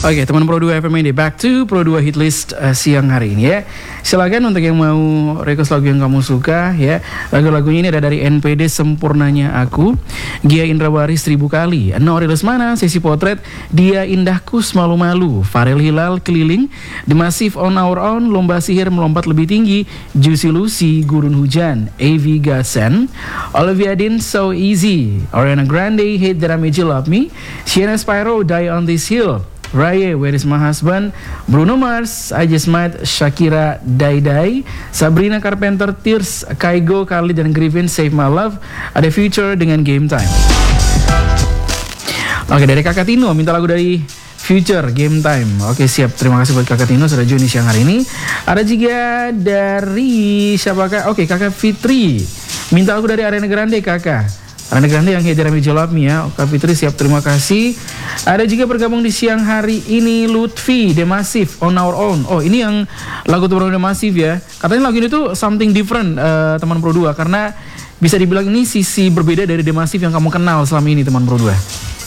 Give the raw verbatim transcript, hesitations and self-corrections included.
Oke, teman Pro dua F M ini back to Pro dua Hitlist uh, siang hari ini ya. Silakan untuk yang mau request lagu yang kamu suka ya. Lagu-lagunya ini ada dari N P D Sempurnanya Aku, Gia Indrawari Seribu Kali, Nori Lesmana Sesi Potret, Dia Indahku Semalu-Malu, Farel Hilal Keliling, The Massive On Our Own, Lomba Sihir Melompat Lebih Tinggi, Juicy Lucy Gurun Hujan, A V Gassen, Olivia Dean So Easy, Ariana Grande Hate That I Made You Love Me, Sienna Spyro Die On This Hill, Raya, Where Is My Husband, Bruno Mars, I Just Might, Shakira, Die Die, Sabrina Carpenter, Tears, Kaigo, Carly dan Griffin, Save My Love, ada Future dengan Game Time. Oke, dari Kakak Tino minta lagu dari Future, Game Time. Oke, siap. Terima kasih buat Kakak Tino sudah join di siang hari ini. Ada juga dari siapakah? Oke, Kakak Fitri minta lagu dari Ariana Grande, Kakak. Ariana Grande yang Hate That I Made You Love Me ya. Kak Fitri siap, terima kasih. Ada juga bergabung di siang hari ini Lutfi, The Massive On Our Own. Oh, ini yang lagu terbaru The Massive ya. Katanya lagu ini tuh something different uh, teman Pro dua, karena bisa dibilang ini sisi berbeda dari The Massive yang kamu kenal selama ini teman Pro dua.